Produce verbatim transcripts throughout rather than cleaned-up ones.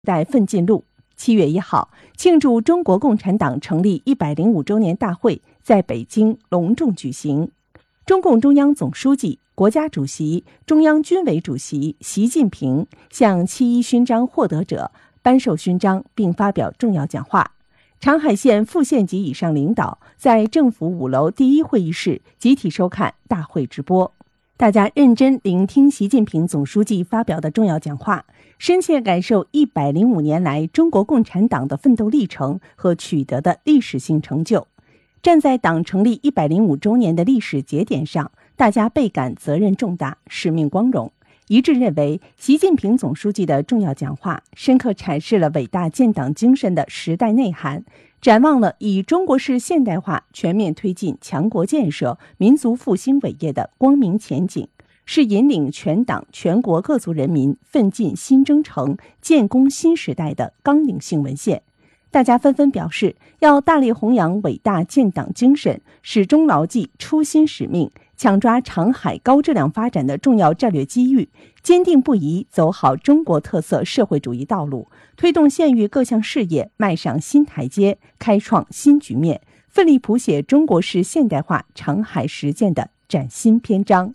代奋进路。七月一号，庆祝中国共产党成立一百零五周年大会在北京隆重举行。中共中央总书记、国家主席、中央军委主席习近平向七一勋章获得者颁授勋章，并发表重要讲话。长海县副县级以上领导在政府五楼第一会议室集体收看大会直播。大家认真聆听习近平总书记发表的重要讲话，深切感受一百零五年来中国共产党的奋斗历程和取得的历史性成就。站在党成立一百零五周年的历史节点上，大家倍感责任重大，使命光荣，一致认为习近平总书记的重要讲话深刻阐释了伟大建党精神的时代内涵，展望了以中国式现代化全面推进强国建设、民族复兴伟业的光明前景，是引领全党全国各族人民奋进新征程、建功新时代的纲领性文献。大家纷纷表示，要大力弘扬伟大建党精神，始终牢记初心使命，抢抓长海高质量发展的重要战略机遇，坚定不移走好中国特色社会主义道路，推动县域各项事业迈上新台阶，开创新局面，奋力谱写中国式现代化长海实践的崭新篇章。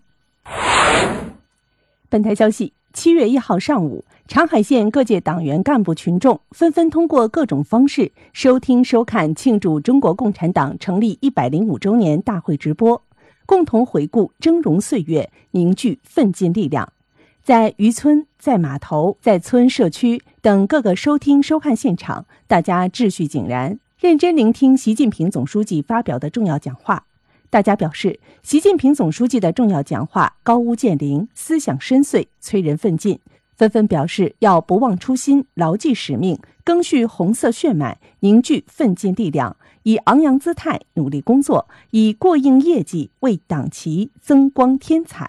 本台消息，七月一号上午，长海县各界党员干部群众纷纷通过各种方式收听收看庆祝中国共产党成立一百零五周年大会直播，共同回顾峥嵘岁月，凝聚奋进力量。在渔村、在码头、在村社区等各个收听收看现场，大家秩序井然，认真聆听习近平总书记发表的重要讲话。大家表示，习近平总书记的重要讲话高屋建瓴，思想深邃，催人奋进，纷纷表示要不忘初心，牢记使命，赓续红色血脉，凝聚奋进力量，以昂扬姿态努力工作，以过硬业绩为党旗增光添彩。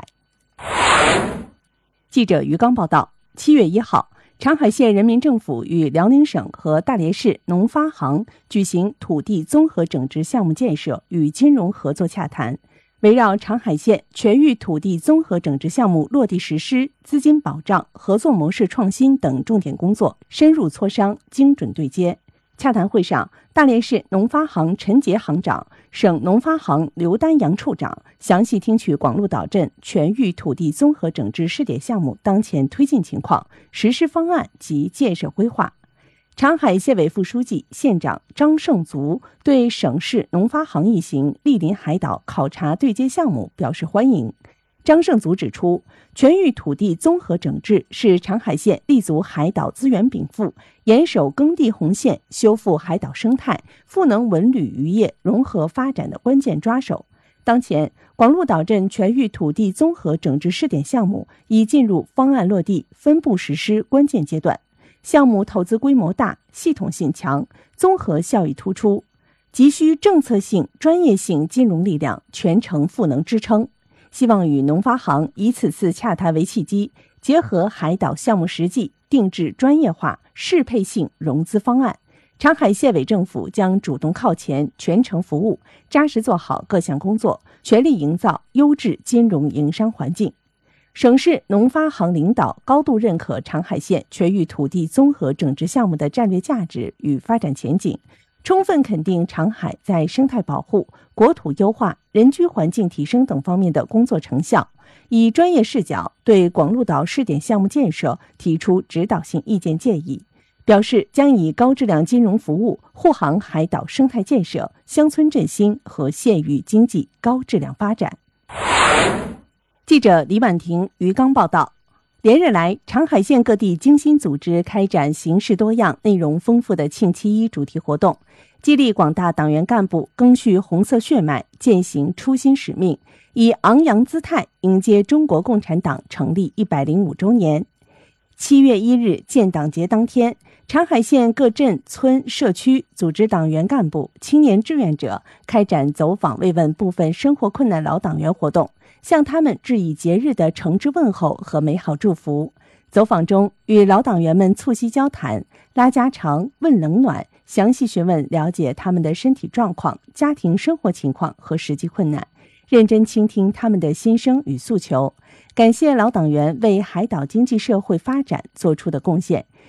记者于刚报道，七月一号，长海县人民政府与辽宁省和大连市农发行举行土地综合整治项目建设与金融合作洽谈，围绕长海县全域土地综合整治项目落地实施、资金保障、合作模式创新等重点工作深入磋商，精准对接。洽谈会上，大连市农发行陈杰行长、省农发行刘丹阳处长详细听取广鹿岛镇全域土地综合整治试点项目当前推进情况、实施方案及建设规划。长海县委副书记、县长张胜足对省市农发行一行莅临海岛考察对接项目表示欢迎。张胜足指出，全域土地综合整治是长海县立足海岛资源禀赋、严守耕地红线、修复海岛生态、赋能文旅渔业融合发展的关键抓手。当前，广鹿岛镇全域土地综合整治试点项目已进入方案落地、分步实施关键阶段，项目投资规模大、系统性强、综合效益突出，急需政策性、专业性金融力量全程赋能支撑。希望与农发行以此次洽谈为契机，结合海岛项目实际，定制专业化、适配性融资方案。长海县委政府将主动靠前，全程服务，扎实做好各项工作，全力营造优质金融营商环境。省市农发行领导高度认可长海县全域土地综合整治项目的战略价值与发展前景，充分肯定长海在生态保护、国土优化、人居环境提升等方面的工作成效，以专业视角对广鹿岛试点项目建设提出指导性意见建议，表示将以高质量金融服务护航海岛生态建设、乡村振兴和县域经济高质量发展。记者李婉婷、于刚报道。连日来，长海县各地精心组织开展形式多样、内容丰富的庆七一主题活动，激励广大党员干部赓续红色血脉，践行初心使命，以昂扬姿态迎接中国共产党成立一百零五周年。七月一日建党节当天，长海县各镇村社区组织党员干部、青年志愿者开展走访慰问部分生活困难老党员活动，向他们致以节日的诚挚问候和美好祝福。走访中，与老党员们促膝交谈、拉家常、问冷暖，详细询问了解他们的身体状况、家庭生活情况和实际困难，认真倾听他们的心声与诉求，感谢老党员为海岛经济社会发展做出的贡献，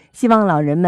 希望老人们